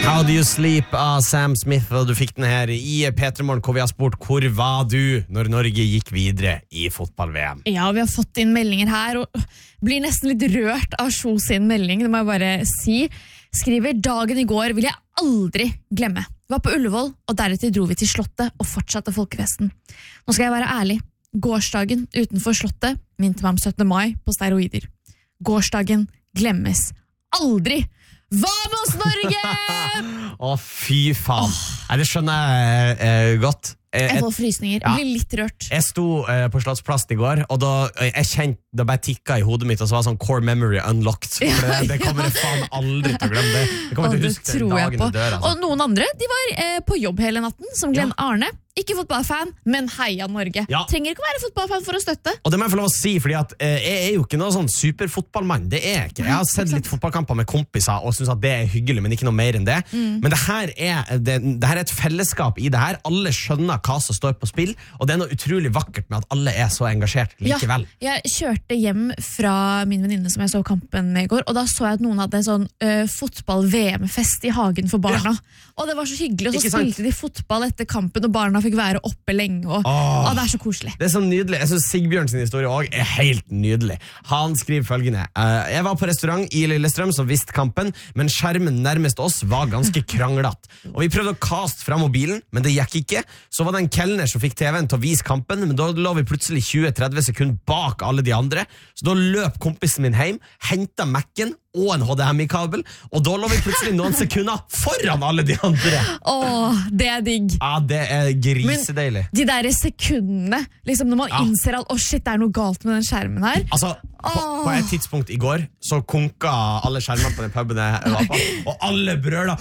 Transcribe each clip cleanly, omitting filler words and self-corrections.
How Do You Sleep av Sam Smith, og du fikk den her i P3 Morgen, hvor vi har spurt hvor var du når Norge gikk videre i fotball-VM? Ja, vi har fått inn meldinger her, og blir nesten litt rørt av Sjo sin melding, det må jeg bare si. Skriver, dagen i går vil jeg aldri glemme. Vi var på Ullevål, og deretter dro vi til Slottet og fortsatte folkefesten. Nå skal jeg være ærlig, gårsdagen utenfor Slottet minte meg om 17. mai på steroider. Gårsdagen glemmes aldri! Hva med oss, Norge?! Å, fy faen. Nei, det skjønner jeg godt. Jeg får frysninger, jeg blir litt rørt. Jeg sto på Slottsplassen i går, og da jeg kjente det bare tikka i hodet mitt, og så var det sånn core memory unlocked. For det kommer jeg faen aldri til å glemme det. Jeg kommer til å huske det dagen jeg dør. Altså. Og noen andre, de var på jobb hele natten, som Glenn Arne. Ikke fotballfan, men heia Norge. Ja. Trenger ikke å være fotballfan for å støtte. Og det må jeg få lov å si, fordi at jeg er jo ikke noen sånn superfotballmann. Det er jeg ikke. Jeg har sett litt fotballkamper med kompiser og synes at det er hyggelig, men ikke noe mer enn det. Men det her er et fellesskap i det her. Alle skjønner hva som står på spill, og det er noe utrolig vakkert med at alle er så engasjert likevel. Ja, jeg kjørte hjem fra min venninne som jeg så kampen med i går, og da så jeg at noen hadde en sånn fotball-VM-fest i hagen for barna. Ja. Og det var så hyggelig, og så spilte de fotball etter kampen, og barna fikk være oppe lenge, og det er så koselig. Det er så nydelig. Jeg synes Sigbjørn sin historie også er helt nydelig. Han skriver følgende: jeg var på restaurant i Lillestrøm som visste kampen, men skjermen nærmest oss var ganske kranglet. Og vi prøvde å kaste fra mobilen, men det gikk ikke. Så var det en kelner som fikk TV-en til å vise kampen, men da lå vi plutselig 20-30 sekunder bak alle de andre. Så da løp kompisen min hjem, hentet Mac-en og en HDMI-kabel, og da lå vi plutselig noen sekunder foran alle de andre. Det er digg. Ja, det er grisedeilig. Men de der sekundene, liksom når man innser at shit, det er noe galt med den skjermen her. Altså, på et tidspunkt i går, så konka alle skjermene på den puben jeg var på, og alle brøla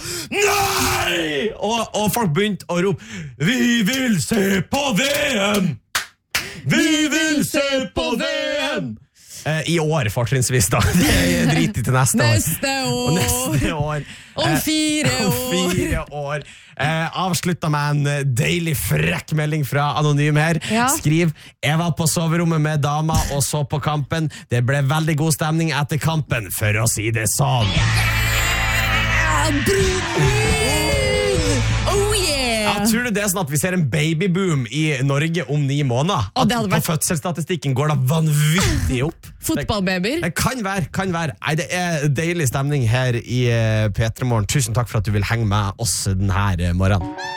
nei! Og folk begynte å rope, vi vil se på VM! Vi vil se på VM! I år, fortrinnsvis da. Det er dritig til neste år. Om 4 år. Avsluttet med en deilig frekk melding fra Anonym her. Skriv, jeg var på soverommet med dama og så på kampen. Det ble veldig god stemning etter kampen, for å si det sånn. Tror du det er sånn at vi ser en babyboom i Norge om 9 måneder? At på fødselsstatistikken går det vanvittig opp? Fotballbabyer? Det kan være. Nei, det er deilig stemning her i P3 Morgen. Tusen takk for at du vil henge med oss denne morgenen.